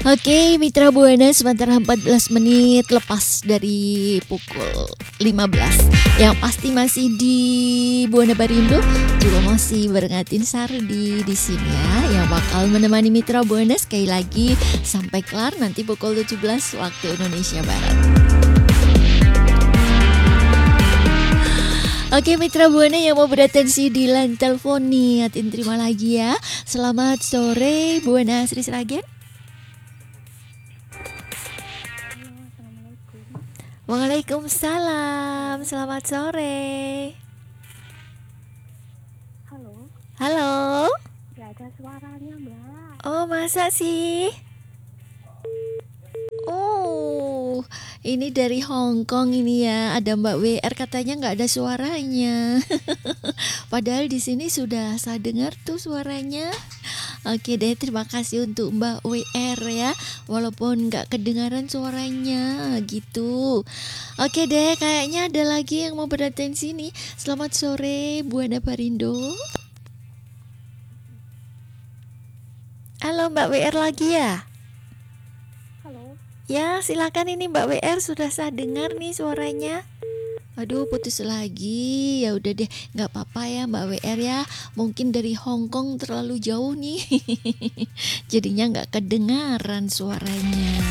Oke, Mitra Buana, sementara 14 menit lepas dari pukul 15. Yang pasti masih di Buana Barindo, juga masih barengatin Sardi di sini ya, yang bakal menemani Mitra Buana sekali lagi sampai kelar nanti pukul 17 waktu Indonesia Barat. Oke, Mitra Buana yang mau beratensi di line telepon nih, Atin terima lagi ya. Selamat sore Buana Sri Sragen. Waalaikumsalam, selamat sore. Halo, Halo. gak ada suaranya Mbak. Oh, masa sih? Oh, ini dari Hong Kong ini ya. Ada Mbak WR katanya nggak ada suaranya. Padahal di sini sudah saya dengar tuh suaranya. Oke deh, terima kasih untuk Mbak WR ya. Walaupun nggak kedengaran suaranya gitu. Oke deh, kayaknya ada lagi yang mau beratensi nih. Selamat sore, Buana Barindo. Halo Mbak WR lagi ya? Halo, Ya, silakan ini Mbak WR, sudah saya dengar nih suaranya. Aduh, putus lagi. Ya udah deh, nggak apa-apa ya Mbak WR ya. Mungkin dari Hong Kong terlalu jauh nih. Jadinya nggak kedengaran suaranya.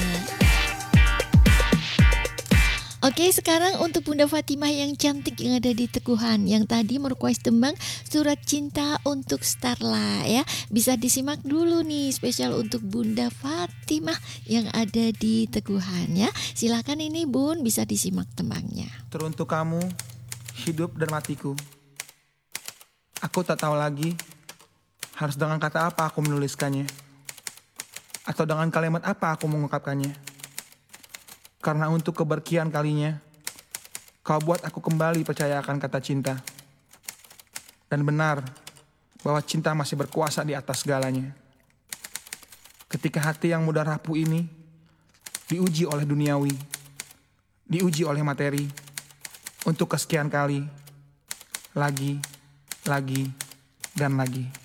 Oke, sekarang untuk Bunda Fatimah yang cantik yang ada di Teguhan, yang tadi merequest tembang Surat Cinta untuk Starla ya. Bisa disimak dulu nih, spesial untuk Bunda Fatimah yang ada di Teguhan ya. Silakan ini Bun, bisa disimak tembangnya. Teruntuk kamu, hidup dan matiku. Aku tak tahu lagi harus dengan kata apa aku menuliskannya, atau dengan kalimat apa aku mengungkapkannya. Karena untuk keberkian kalinya, kau buat aku kembali percaya akan kata cinta. Dan benar bahwa cinta masih berkuasa di atas segalanya. Ketika hati yang mudah rapuh ini diuji oleh duniawi, diuji oleh materi, untuk kesekian kali, lagi, dan lagi.